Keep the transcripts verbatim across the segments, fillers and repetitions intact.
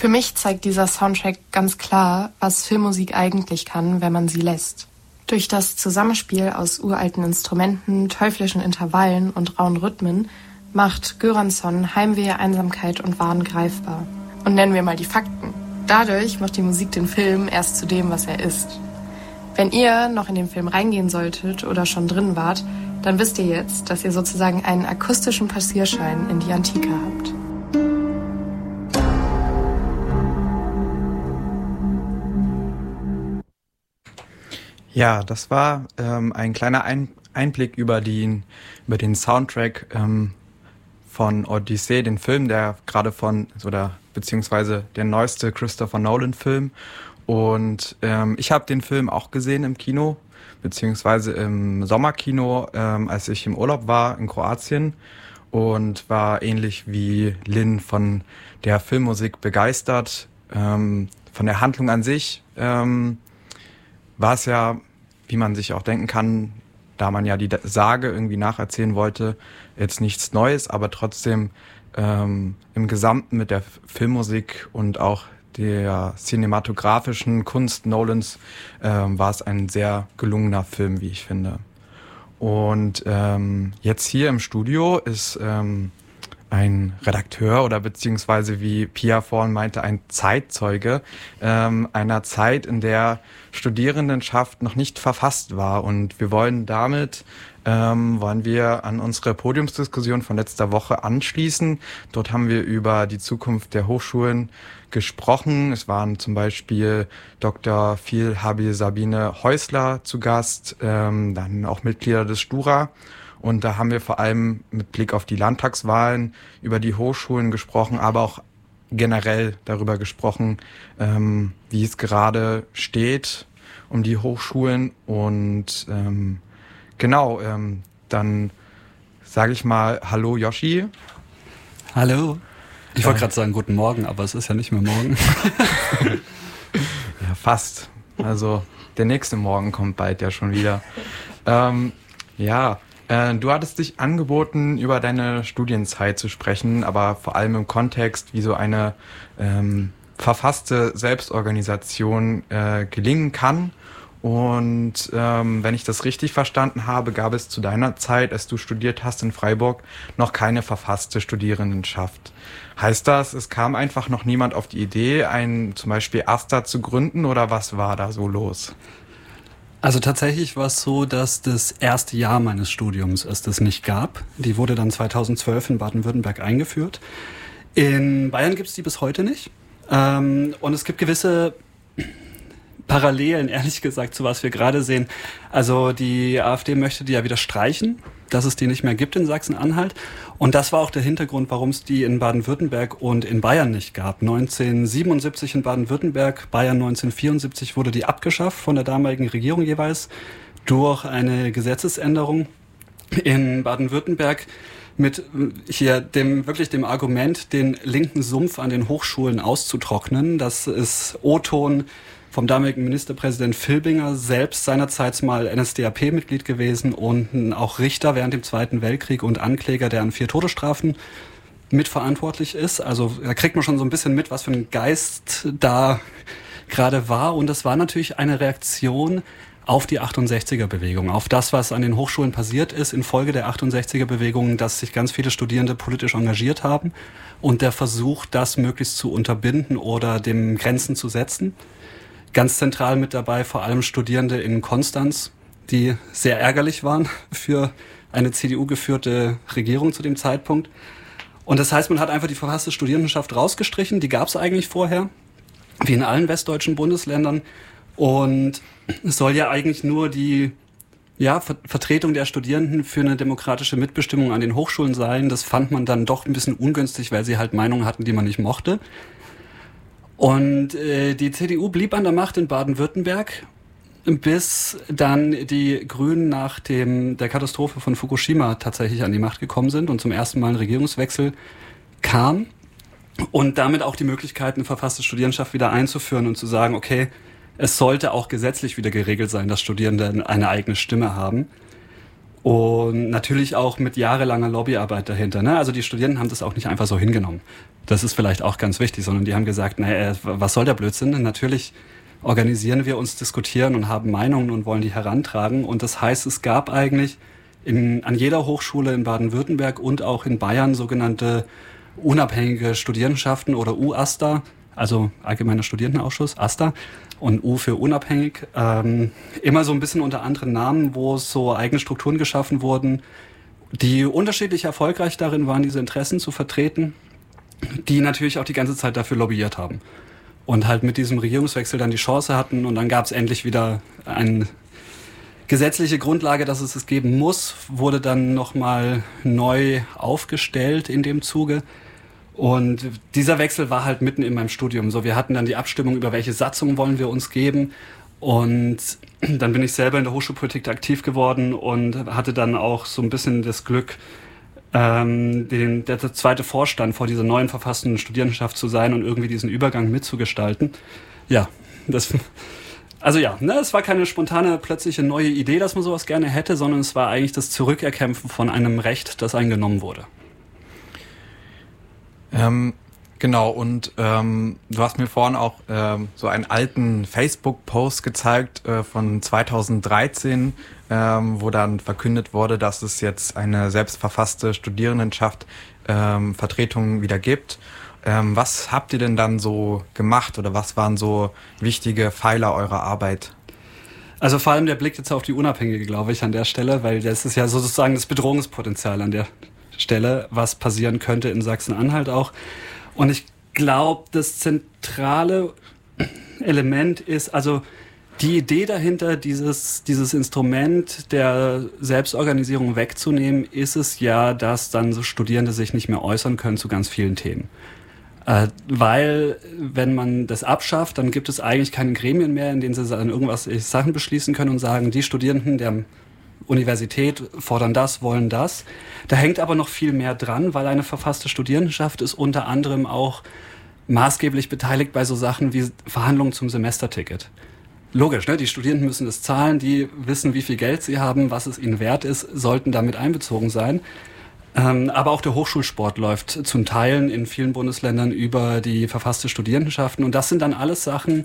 Für mich zeigt dieser Soundtrack ganz klar, was Filmmusik eigentlich kann, wenn man sie lässt. Durch das Zusammenspiel aus uralten Instrumenten, teuflischen Intervallen und rauen Rhythmen macht Göransson Heimweh, Einsamkeit und Wahn greifbar. Und nennen wir mal die Fakten. Dadurch macht die Musik den Film erst zu dem, was er ist. Wenn ihr noch in den Film reingehen solltet oder schon drin wart, dann wisst ihr jetzt, dass ihr sozusagen einen akustischen Passierschein in die Antike habt. Ja, das war ähm, ein kleiner ein- Einblick über, die, über den Soundtrack ähm, von Odyssey, den Film, der gerade von, oder beziehungsweise der neueste Christopher Nolan-Film. Und ähm, ich habe den Film auch gesehen im Kino, beziehungsweise im Sommerkino, ähm, als ich im Urlaub war in Kroatien, und war ähnlich wie Lynn von der Filmmusik begeistert. Ähm, von der Handlung an sich ähm, war es ja, wie man sich auch denken kann, da man ja die Sage irgendwie nacherzählen wollte, jetzt nichts Neues, aber trotzdem ähm, im Gesamten mit der Filmmusik und auch der cinematografischen Kunst Nolans ähm, war es ein sehr gelungener Film, wie ich finde. Und ähm, jetzt hier im Studio ist ähm, ein Redakteur oder beziehungsweise, wie Pia vorhin meinte, ein Zeitzeuge ähm, einer Zeit, in der Studierendenschaft noch nicht verfasst war. Und wir wollen damit, ähm, wollen wir an unsere Podiumsdiskussion von letzter Woche anschließen. Dort haben wir über die Zukunft der Hochschulen gesprochen. Es waren zum Beispiel Doktor Phil Habil Sabine Häusler zu Gast, ähm, dann auch Mitglieder des Stura. Und da haben wir vor allem mit Blick auf die Landtagswahlen über die Hochschulen gesprochen, aber auch generell darüber gesprochen, ähm, wie es gerade steht um die Hochschulen. Und ähm, genau, ähm, dann sage ich mal Hallo Yoshi. Hallo. Ich wollte gerade sagen guten Morgen, aber es ist ja nicht mehr morgen. Ja, fast. Also der nächste Morgen kommt bald ja schon wieder. Ähm, ja, äh, du hattest dich angeboten, über deine Studienzeit zu sprechen, aber vor allem im Kontext, wie so eine ähm, verfasste Selbstorganisation äh, gelingen kann. Und ähm, wenn ich das richtig verstanden habe, gab es zu deiner Zeit, als du studiert hast in Freiburg, noch keine verfasste Studierendenschaft. Heißt das, es kam einfach noch niemand auf die Idee, ein zum Beispiel AStA zu gründen, oder was war da so los? Also tatsächlich war es so, dass das erste Jahr meines Studiums es das nicht gab. Die wurde dann zweitausendzwölf in Baden-Württemberg eingeführt. In Bayern gibt es die bis heute nicht. Ähm, und es gibt gewisse Parallelen, ehrlich gesagt, zu was wir gerade sehen. Also die AfD möchte die ja wieder streichen, dass es die nicht mehr gibt in Sachsen-Anhalt. Und das war auch der Hintergrund, warum es die in Baden-Württemberg und in Bayern nicht gab. neunzehnhundertsiebenundsiebzig in Baden-Württemberg, Bayern neunzehnhundertvierundsiebzig wurde die abgeschafft von der damaligen Regierung jeweils durch eine Gesetzesänderung. In Baden-Württemberg mit hier dem wirklich dem Argument, den linken Sumpf an den Hochschulen auszutrocknen. Das ist O-Ton vom damaligen Ministerpräsident Filbinger, selbst seinerzeit mal N S D A P-Mitglied gewesen und auch Richter während dem Zweiten Weltkrieg und Ankläger, der an vier Todesstrafen mitverantwortlich ist. Also da kriegt man schon so ein bisschen mit, was für ein Geist da gerade war. Und das war natürlich eine Reaktion auf die achtundsechziger-Bewegung, auf das, was an den Hochschulen passiert ist infolge der achtundsechziger-Bewegung, dass sich ganz viele Studierende politisch engagiert haben und der Versuch, das möglichst zu unterbinden oder dem Grenzen zu setzen. Ganz zentral mit dabei vor allem Studierende in Konstanz, die sehr ärgerlich waren für eine C D U-geführte Regierung zu dem Zeitpunkt. Und das heißt, man hat einfach die verfasste Studierendenschaft rausgestrichen. Die gab es eigentlich vorher, wie in allen westdeutschen Bundesländern. Und es soll ja eigentlich nur die ja, Ver- Vertretung der Studierenden für eine demokratische Mitbestimmung an den Hochschulen sein. Das fand man dann doch ein bisschen ungünstig, weil sie halt Meinungen hatten, die man nicht mochte. Und äh, die C D U blieb an der Macht in Baden-Württemberg, bis dann die Grünen nach dem der Katastrophe von Fukushima tatsächlich an die Macht gekommen sind und zum ersten Mal ein Regierungswechsel kam. Und damit auch die Möglichkeit, eine verfasste Studierendenschaft wieder einzuführen und zu sagen, okay, es sollte auch gesetzlich wieder geregelt sein, dass Studierende eine eigene Stimme haben. Und natürlich auch mit jahrelanger Lobbyarbeit dahinter. Ne? Also die Studierenden haben das auch nicht einfach so hingenommen. Das ist vielleicht auch ganz wichtig, sondern die haben gesagt, naja, was soll der Blödsinn? Natürlich organisieren wir uns, diskutieren und haben Meinungen und wollen die herantragen. Und das heißt, es gab eigentlich in, an jeder Hochschule in Baden-Württemberg und auch in Bayern sogenannte unabhängige Studierendenschaften oder U A S t A, also Allgemeiner Studierendenausschuss, A S t A, und U für unabhängig, ähm, immer so ein bisschen unter anderen Namen, wo so eigene Strukturen geschaffen wurden, die unterschiedlich erfolgreich darin waren, diese Interessen zu vertreten, die natürlich auch die ganze Zeit dafür lobbyiert haben. Und halt mit diesem Regierungswechsel dann die Chance hatten und dann gab es endlich wieder eine gesetzliche Grundlage, dass es es geben muss, wurde dann nochmal neu aufgestellt in dem Zuge. Und dieser Wechsel war halt mitten in meinem Studium. So, wir hatten dann die Abstimmung über welche Satzung wollen wir uns geben. Und dann bin ich selber in der Hochschulpolitik aktiv geworden und hatte dann auch so ein bisschen das Glück, ähm, den, der zweite Vorstand vor dieser neuen verfassten Studierendenschaft zu sein und irgendwie diesen Übergang mitzugestalten. Ja, das, also ja, ne, es war keine spontane, plötzliche neue Idee, dass man sowas gerne hätte, sondern es war eigentlich das Zurückerkämpfen von einem Recht, das eingenommen wurde. Ähm, genau, und ähm, du hast mir vorhin auch ähm, so einen alten Facebook-Post gezeigt äh, von zweitausenddreizehn, ähm, wo dann verkündet wurde, dass es jetzt eine selbstverfasste Studierendenschaft ähm, Vertretung wieder gibt. Ähm, was habt ihr denn dann so gemacht oder was waren so wichtige Pfeiler eurer Arbeit? Also vor allem der Blick jetzt auf die Unabhängige, glaube ich, an der Stelle, weil das ist ja sozusagen das Bedrohungspotenzial an der Stelle, was passieren könnte in Sachsen-Anhalt auch. Und ich glaube, das zentrale Element ist, also die Idee dahinter, dieses, dieses Instrument der Selbstorganisierung wegzunehmen, ist es ja, dass dann so Studierende sich nicht mehr äußern können zu ganz vielen Themen. Äh, weil, wenn man das abschafft, dann gibt es eigentlich keine Gremien mehr, in denen sie dann irgendwas Sachen beschließen können und sagen, die Studierenden der Universität fordern das, wollen das. Da hängt aber noch viel mehr dran, weil eine verfasste Studierendenschaft ist unter anderem auch maßgeblich beteiligt bei so Sachen wie Verhandlungen zum Semesterticket. Logisch, ne? Die Studierenden müssen das zahlen, die wissen, wie viel Geld sie haben, was es ihnen wert ist, sollten damit einbezogen sein. Ähm, aber auch der Hochschulsport läuft zum Teil in vielen Bundesländern über die verfasste Studierendenschaften. Und das sind dann alles Sachen,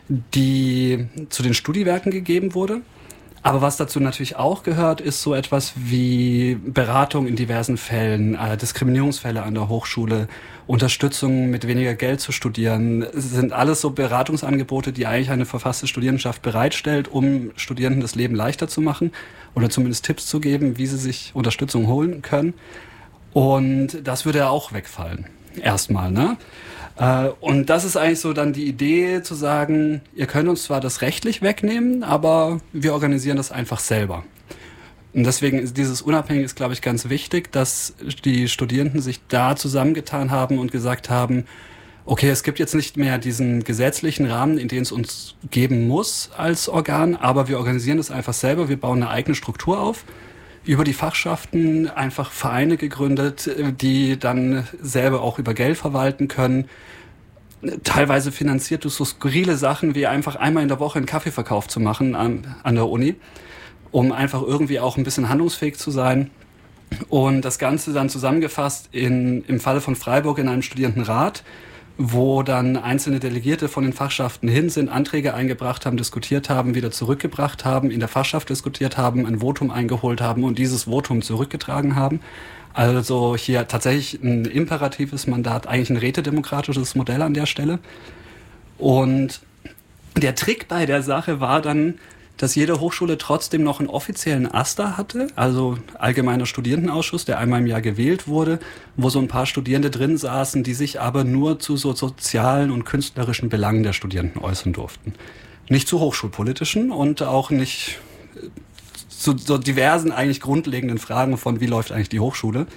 die zu den Studiwerken gegeben wurde. Aber was dazu natürlich auch gehört, ist so etwas wie Beratung in diversen Fällen, äh, Diskriminierungsfälle an der Hochschule, Unterstützung mit weniger Geld zu studieren. Es sind alles so Beratungsangebote, die eigentlich eine verfasste Studierendenschaft bereitstellt, um Studierenden das Leben leichter zu machen oder zumindest Tipps zu geben, wie sie sich Unterstützung holen können. Und das würde ja auch wegfallen. Erstmal, ne? Und das ist eigentlich so dann die Idee zu sagen, ihr könnt uns zwar das rechtlich wegnehmen, aber wir organisieren das einfach selber. Und deswegen ist dieses Unabhängige ist, glaube ich, ganz wichtig, dass die Studierenden sich da zusammengetan haben und gesagt haben, okay, es gibt jetzt nicht mehr diesen gesetzlichen Rahmen, in den es uns geben muss als Organ, aber wir organisieren das einfach selber, wir bauen eine eigene Struktur auf. Über die Fachschaften einfach Vereine gegründet, die dann selber auch über Geld verwalten können. Teilweise finanziert durch so skurrile Sachen wie einfach einmal in der Woche einen Kaffeeverkauf zu machen an, an der Uni, um einfach irgendwie auch ein bisschen handlungsfähig zu sein. Und das Ganze dann zusammengefasst in, im Falle von Freiburg in einem Studierendenrat, wo dann einzelne Delegierte von den Fachschaften hin sind, Anträge eingebracht haben, diskutiert haben, wieder zurückgebracht haben, in der Fachschaft diskutiert haben, ein Votum eingeholt haben und dieses Votum zurückgetragen haben. Also hier tatsächlich ein imperatives Mandat, eigentlich ein rätedemokratisches Modell an der Stelle. Und der Trick bei der Sache war dann, dass jede Hochschule trotzdem noch einen offiziellen A S t A hatte, also Allgemeiner Studierendenausschuss, der einmal im Jahr gewählt wurde, wo so ein paar Studierende drin saßen, die sich aber nur zu so sozialen und künstlerischen Belangen der Studierenden äußern durften. Nicht zu hochschulpolitischen und auch nicht zu so diversen eigentlich grundlegenden Fragen von, wie läuft eigentlich die Hochschule.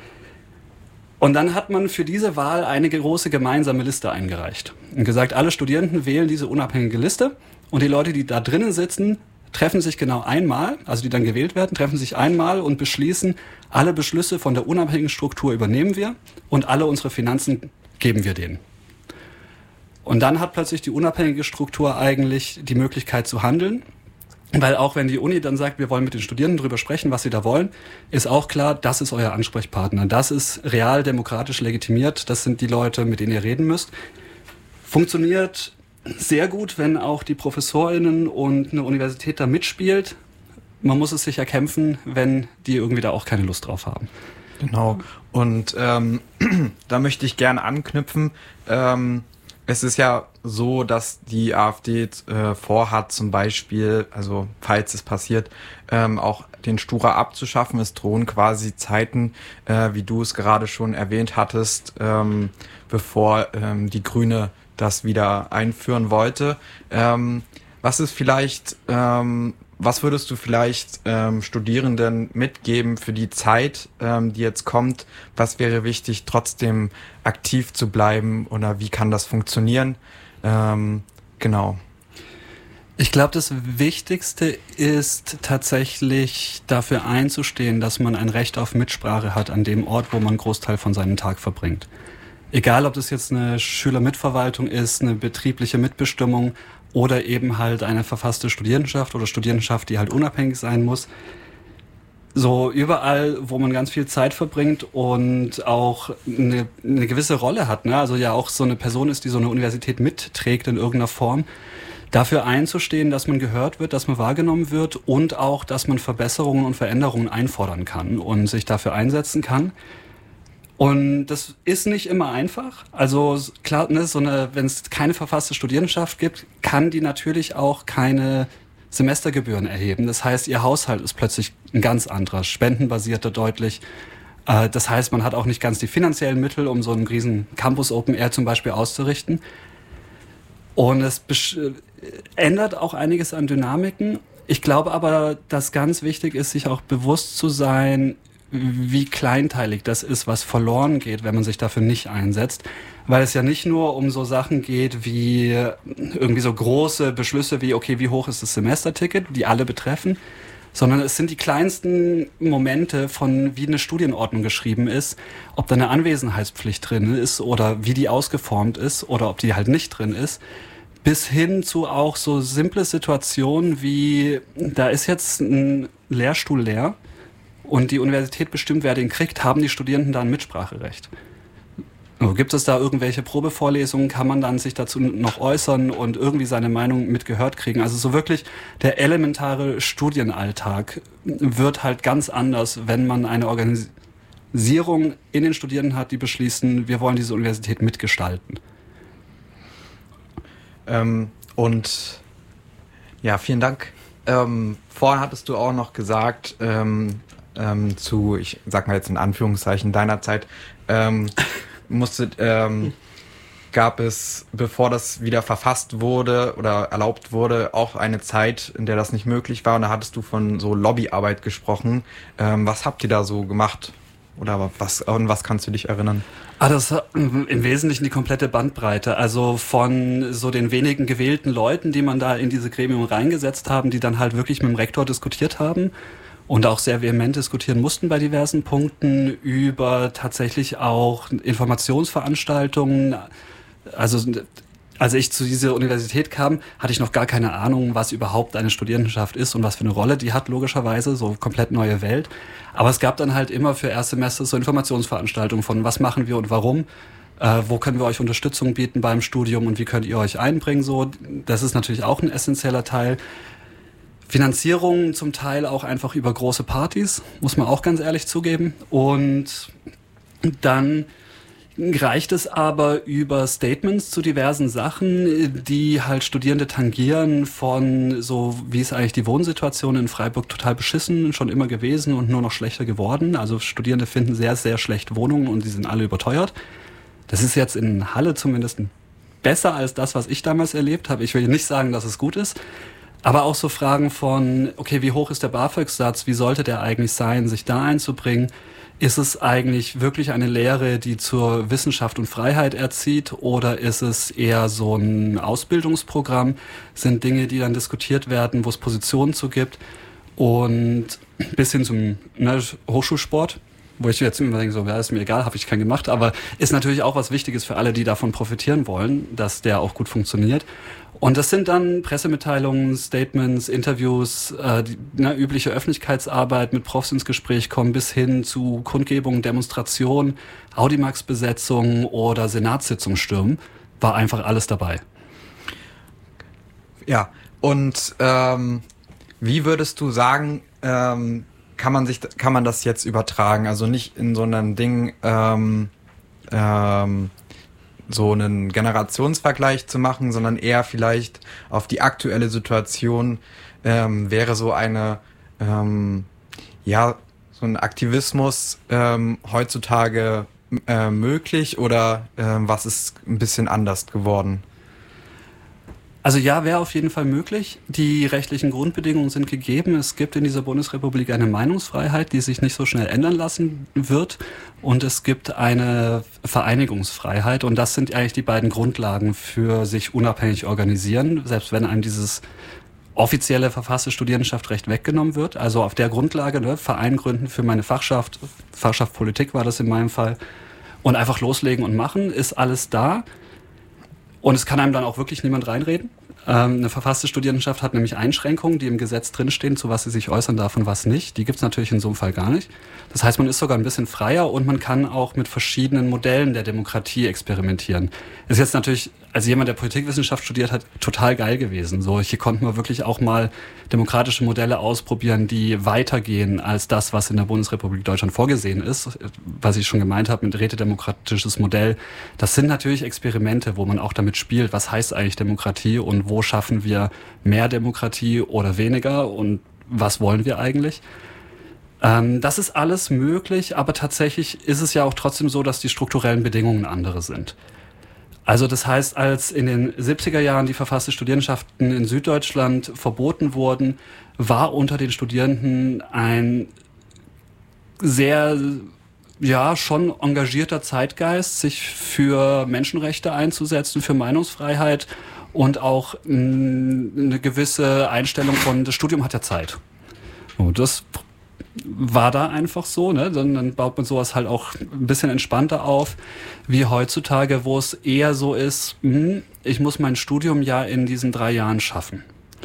Und dann hat man für diese Wahl eine große gemeinsame Liste eingereicht und gesagt, alle Studierenden wählen diese unabhängige Liste. Und die Leute, die da drinnen sitzen, treffen sich genau einmal, also die dann gewählt werden, treffen sich einmal und beschließen, alle Beschlüsse von der unabhängigen Struktur übernehmen wir und alle unsere Finanzen geben wir denen. Und dann hat plötzlich die unabhängige Struktur eigentlich die Möglichkeit zu handeln. Weil auch wenn die Uni dann sagt, wir wollen mit den Studierenden drüber sprechen, was sie da wollen, ist auch klar, das ist euer Ansprechpartner. Das ist real demokratisch legitimiert. Das sind die Leute, mit denen ihr reden müsst. Funktioniert sehr gut, wenn auch die ProfessorInnen und eine Universität da mitspielt. Man muss es sich erkämpfen, wenn die irgendwie da auch keine Lust drauf haben. Genau. Und ähm, da möchte ich gerne anknüpfen. Ähm, es ist ja so, dass die AfD äh, vorhat, zum Beispiel, also falls es passiert, ähm, auch den Stura abzuschaffen. Es drohen quasi Zeiten, äh, wie du es gerade schon erwähnt hattest, ähm, bevor ähm, die Grüne das wieder einführen wollte. Ähm, was ist vielleicht, ähm, was würdest du vielleicht ähm, Studierenden mitgeben für die Zeit, ähm, die jetzt kommt? Was wäre wichtig, trotzdem aktiv zu bleiben, oder wie kann das funktionieren? Ähm, genau. Ich glaube, das Wichtigste ist tatsächlich dafür einzustehen, dass man ein Recht auf Mitsprache hat an dem Ort, wo man einen Großteil von seinem Tag verbringt. Egal, ob das jetzt eine Schülermitverwaltung ist, eine betriebliche Mitbestimmung oder eben halt eine verfasste Studierendenschaft oder Studierendenschaft, die halt unabhängig sein muss. So überall, wo man ganz viel Zeit verbringt und auch eine, eine gewisse Rolle hat, ne? Also ja auch so eine Person ist, die so eine Universität mitträgt in irgendeiner Form, dafür einzustehen, dass man gehört wird, dass man wahrgenommen wird und auch, dass man Verbesserungen und Veränderungen einfordern kann und sich dafür einsetzen kann. Und das ist nicht immer einfach. Also klar, ne, so eine, wenn es keine verfasste Studierendenschaft gibt, kann die natürlich auch keine Semestergebühren erheben. Das heißt, ihr Haushalt ist plötzlich ein ganz anderer, spendenbasierter deutlich. Äh, das heißt, man hat auch nicht ganz die finanziellen Mittel, um so einen riesen Campus Open Air zum Beispiel auszurichten. Und es besch- ändert auch einiges an Dynamiken. Ich glaube aber, dass ganz wichtig ist, sich auch bewusst zu sein, wie kleinteilig das ist, was verloren geht, wenn man sich dafür nicht einsetzt. Weil es ja nicht nur um so Sachen geht wie irgendwie so große Beschlüsse wie, okay, wie hoch ist das Semesterticket, die alle betreffen, sondern es sind die kleinsten Momente von, wie eine Studienordnung geschrieben ist, ob da eine Anwesenheitspflicht drin ist oder wie die ausgeformt ist oder ob die halt nicht drin ist, bis hin zu auch so simple Situationen wie, da ist jetzt ein Lehrstuhl leer, und die Universität bestimmt, wer den kriegt, haben die Studierenden da ein Mitspracherecht. Also gibt es da irgendwelche Probevorlesungen, kann man dann sich dazu noch äußern und irgendwie seine Meinung mitgehört kriegen. Also so wirklich der elementare Studienalltag wird halt ganz anders, wenn man eine Organisierung in den Studierenden hat, die beschließen, wir wollen diese Universität mitgestalten. Ähm, und ja, vielen Dank. Ähm, vorhin hattest du auch noch gesagt, ähm, Ähm, zu, ich sag mal jetzt in Anführungszeichen, deiner Zeit, ähm, musste, ähm, gab es, bevor das wieder verfasst wurde oder erlaubt wurde, auch eine Zeit, in der das nicht möglich war, und da hattest du von so Lobbyarbeit gesprochen. Ähm, was habt ihr da so gemacht? Oder was, an was kannst du dich erinnern? Ah, das ist im Wesentlichen die komplette Bandbreite. Also von so den wenigen gewählten Leuten, die man da in diese Gremium reingesetzt haben, die dann halt wirklich mit dem Rektor diskutiert haben und auch sehr vehement diskutieren mussten bei diversen Punkten, über tatsächlich auch Informationsveranstaltungen. Also als ich zu dieser Universität kam, hatte ich noch gar keine Ahnung, was überhaupt eine Studierendenschaft ist und was für eine Rolle die hat, logischerweise, so komplett neue Welt. Aber es gab dann halt immer für Erstsemester so Informationsveranstaltungen von, was machen wir und warum, äh, wo können wir euch Unterstützung bieten beim Studium und wie könnt ihr euch einbringen, so. Das ist natürlich auch ein essentieller Teil. Finanzierung zum Teil auch einfach über große Partys, muss man auch ganz ehrlich zugeben. Und dann reicht es aber über Statements zu diversen Sachen, die halt Studierende tangieren, von so, wie ist eigentlich die Wohnsituation in Freiburg total beschissen, schon immer gewesen und nur noch schlechter geworden. Also Studierende finden sehr, sehr schlecht Wohnungen und die sind alle überteuert. Das ist jetzt in Halle zumindest besser als das, was ich damals erlebt habe. Ich will nicht sagen, dass es gut ist. Aber auch so Fragen von, okay, wie hoch ist der BAföG-Satz, wie sollte der eigentlich sein, sich da einzubringen? Ist es eigentlich wirklich eine Lehre, die zur Wissenschaft und Freiheit erzieht, oder ist es eher so ein Ausbildungsprogramm? Sind Dinge, die dann diskutiert werden, wo es Positionen zu gibt? Und bis hin zum ne, Hochschulsport, wo ich jetzt immer denke, so, ja, ist mir egal, habe ich keinen gemacht, aber ist natürlich auch was Wichtiges für alle, die davon profitieren wollen, dass der auch gut funktioniert. Und das sind dann Pressemitteilungen, Statements, Interviews, äh, die, ne, übliche Öffentlichkeitsarbeit, mit Profs ins Gespräch kommen, bis hin zu Kundgebungen, Demonstrationen, Audimax-Besetzungen oder Senatssitzungen stürmen, war einfach alles dabei. Ja, und ähm, wie würdest du sagen, ähm, kann man sich, kann man das jetzt übertragen? Also nicht in so einem Ding, ähm, ähm, so einen Generationsvergleich zu machen, sondern eher vielleicht auf die aktuelle Situation. Ähm, wäre so eine, ähm, ja, so ein Aktivismus ähm, heutzutage äh, möglich oder äh, was ist ein bisschen anders geworden? Also ja, wäre auf jeden Fall möglich. Die rechtlichen Grundbedingungen sind gegeben. Es gibt in dieser Bundesrepublik eine Meinungsfreiheit, die sich nicht so schnell ändern lassen wird. Und es gibt eine Vereinigungsfreiheit. Und das sind eigentlich die beiden Grundlagen für sich unabhängig organisieren, selbst wenn einem dieses offizielle verfasste Studierendenschaftrecht weggenommen wird. Also auf der Grundlage, ne, Verein gründen für meine Fachschaft, Fachschaft Politik war das in meinem Fall, und einfach loslegen und machen, ist alles da. Und es kann einem dann auch wirklich niemand reinreden. Ähm, eine verfasste Studierendenschaft hat nämlich Einschränkungen, die im Gesetz drinstehen, zu was sie sich äußern darf und was nicht. Die gibt's natürlich in so einem Fall gar nicht. Das heißt, man ist sogar ein bisschen freier und man kann auch mit verschiedenen Modellen der Demokratie experimentieren. Ist jetzt natürlich, als jemand, der Politikwissenschaft studiert hat, total geil gewesen. So, hier konnten wir wirklich auch mal demokratische Modelle ausprobieren, die weitergehen als das, was in der Bundesrepublik Deutschland vorgesehen ist. Was ich schon gemeint habe mit rätedemokratisches Modell. Das sind natürlich Experimente, wo man auch damit spielt, was heißt eigentlich Demokratie und wo schaffen wir mehr Demokratie oder weniger und was wollen wir eigentlich? Ähm, das ist alles möglich, aber tatsächlich ist es ja auch trotzdem so, dass die strukturellen Bedingungen andere sind. Also das heißt, als in den siebziger Jahren die verfasste Studierendenschaften in Süddeutschland verboten wurden, war unter den Studierenden ein sehr, ja, schon engagierter Zeitgeist, sich für Menschenrechte einzusetzen, für Meinungsfreiheit und auch mh, eine gewisse Einstellung von, das Studium hat ja Zeit. Und das war da einfach so, ne? Dann, dann baut man sowas halt auch ein bisschen entspannter auf, wie heutzutage, wo es eher so ist, mh, ich muss mein Studium ja in diesen drei Jahren schaffen.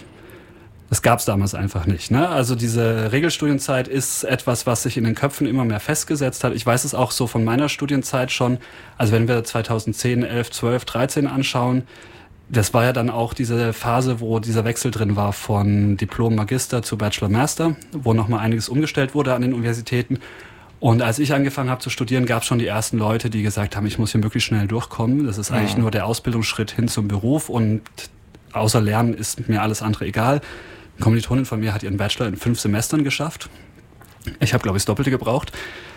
Das gab es damals einfach nicht, ne? Also diese Regelstudienzeit ist etwas, was sich in den Köpfen immer mehr festgesetzt hat. Ich weiß es auch so von meiner Studienzeit schon. Also wenn wir zweitausendzehn, elf, zwölf, dreizehn anschauen, das war ja dann auch diese Phase, wo dieser Wechsel drin war von Diplom-Magister zu Bachelor-Master, wo nochmal einiges umgestellt wurde an den Universitäten. Und als ich angefangen habe zu studieren, gab es schon die ersten Leute, die gesagt haben, ich muss hier wirklich schnell durchkommen. Das ist eigentlich ja. nur der Ausbildungsschritt hin zum Beruf und außer Lernen ist mir alles andere egal. Eine Kommilitonin von mir hat ihren Bachelor in fünf Semestern geschafft. Ich habe, glaube ich, das Doppelte gebraucht.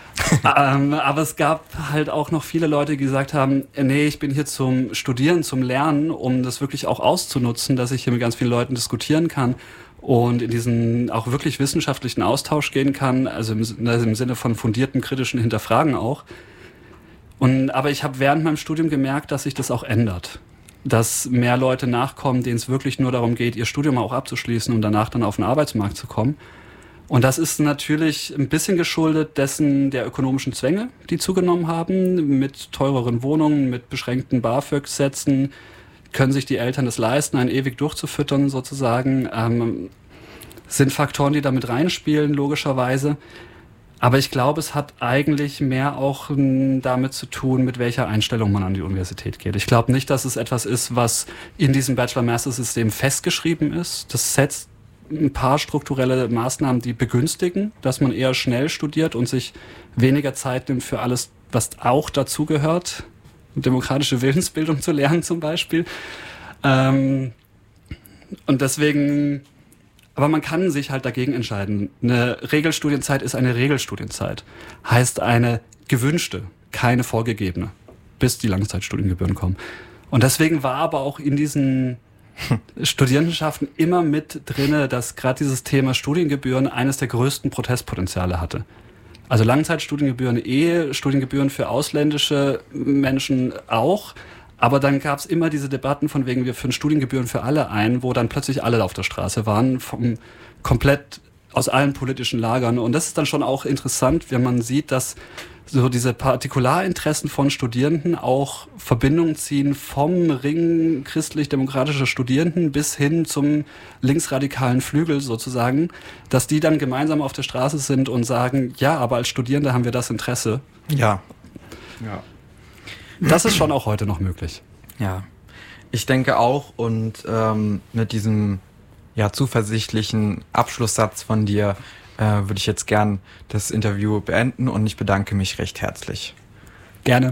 ähm, aber es gab halt auch noch viele Leute, die gesagt haben, nee, ich bin hier zum Studieren, zum Lernen, um das wirklich auch auszunutzen, dass ich hier mit ganz vielen Leuten diskutieren kann und in diesen auch wirklich wissenschaftlichen Austausch gehen kann, also im, also im Sinne von fundierten kritischen Hinterfragen auch. Und, aber ich habe während meinem Studium gemerkt, dass sich das auch ändert. Dass mehr Leute nachkommen, denen es wirklich nur darum geht, ihr Studium auch abzuschließen und danach dann auf den Arbeitsmarkt zu kommen. Und das ist natürlich ein bisschen geschuldet dessen der ökonomischen Zwänge, die zugenommen haben, mit teureren Wohnungen, mit beschränkten BAföG-Sätzen, können sich die Eltern das leisten, einen ewig durchzufüttern sozusagen, ähm, sind Faktoren, die damit reinspielen, logischerweise. Aber ich glaube, es hat eigentlich mehr auch m, damit zu tun, mit welcher Einstellung man an die Universität geht. Ich glaube nicht, dass es etwas ist, was in diesem Bachelor-Master-System festgeschrieben ist. Das setzt ein paar strukturelle Maßnahmen, die begünstigen, dass man eher schnell studiert und sich weniger Zeit nimmt für alles, was auch dazugehört, demokratische Willensbildung zu lernen zum Beispiel. Ähm, und deswegen, aber man kann sich halt dagegen entscheiden. Eine Regelstudienzeit ist eine Regelstudienzeit. Heißt eine gewünschte, keine vorgegebene, bis die Langzeitstudiengebühren kommen. Und deswegen war aber auch in diesen Studierendenschaften immer mit drinne, dass gerade dieses Thema Studiengebühren eines der größten Protestpotenziale hatte. Also Langzeitstudiengebühren eh, Studiengebühren für ausländische Menschen auch. Aber dann gab es immer diese Debatten von wegen, wir führen Studiengebühren für alle ein, wo dann plötzlich alle auf der Straße waren, vom komplett aus allen politischen Lagern. Und das ist dann schon auch interessant, wenn man sieht, dass so diese Partikularinteressen von Studierenden auch Verbindungen ziehen vom Ring christlich-demokratischer Studierenden bis hin zum linksradikalen Flügel sozusagen, dass die dann gemeinsam auf der Straße sind und sagen, ja, aber als Studierende haben wir das Interesse. Ja. Ja. Das ist schon auch heute noch möglich. Ja, ich denke auch, und ähm, mit diesem ja, zuversichtlichen Abschlusssatz von dir äh, würde ich jetzt gern das Interview beenden und ich bedanke mich recht herzlich. Gerne.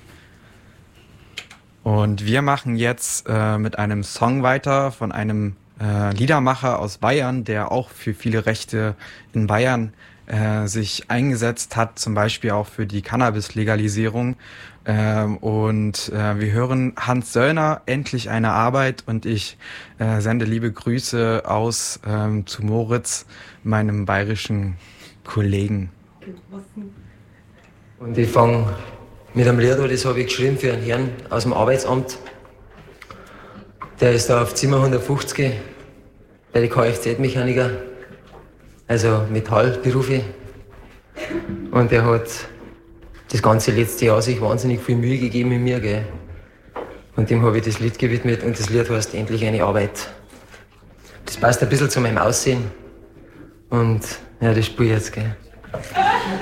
Und wir machen jetzt äh, mit einem Song weiter von einem äh, Liedermacher aus Bayern, der auch für viele Rechte in Bayern äh, sich eingesetzt hat, zum Beispiel auch für die Cannabis-Legalisierung. Ähm, und äh, wir hören Hans Söllner, Endlich eine Arbeit, und ich äh, sende liebe Grüße aus ähm, zu Moritz, meinem bayerischen Kollegen. Und ich fange mit einem Lied an, das habe ich geschrieben für einen Herrn aus dem Arbeitsamt. Der ist da auf Zimmer hundertfünfzig bei den Kfz-Mechaniker, also Metallberufe. Und der hat das ganze letzte Jahr sich wahnsinnig viel Mühe gegeben mit mir, gell. Und dem habe ich das Lied gewidmet, und das Lied heißt Endlich eine Arbeit. Das passt ein bisschen zu meinem Aussehen. Und ja, das spiele ich jetzt, gell.